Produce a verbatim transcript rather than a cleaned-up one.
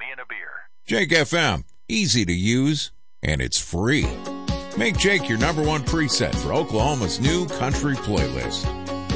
me and a beer. Jake F M, easy to use, and it's free. Make Jake your number one preset for Oklahoma's new country playlist.